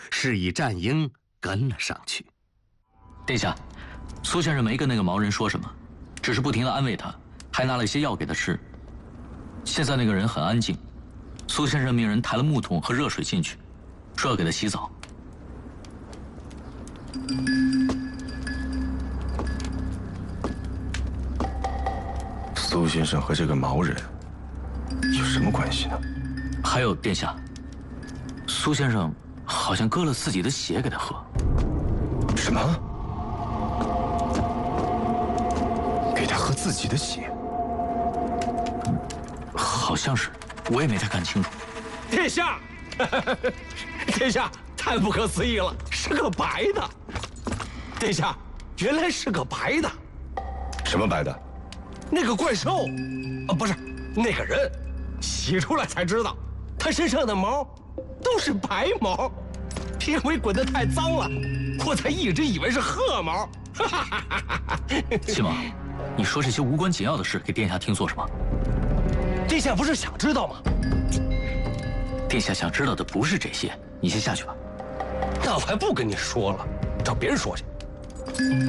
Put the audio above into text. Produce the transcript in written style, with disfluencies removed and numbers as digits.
示意战鹰跟了上去。 殿下，苏先生没跟那个毛人说什么，只是不停地安慰他，还拿了一些药给他吃。现在那个人很安静，苏先生命人抬了木桶和热水进去，说要给他洗澡。 苏先生和这个毛人有什么关系呢？ 还有，殿下，苏先生好像割了自己的血给他喝。 什么？给他喝自己的血？ 好像是，我也没太看清楚。 殿下，殿下，太不可思议了，是个白的。殿下，原来是个白的。 什么白的？ 那个怪兽，不是那个人，洗出来才知道，他身上的毛都是白毛，因为滚得太脏了，我才一直以为是褐毛。 亲王，你说这些无关紧要的事给殿下听做什么？ 殿下不是想知道吗？ 殿下想知道的不是这些，你先下去吧。 那我还不跟你说了，找别人说去。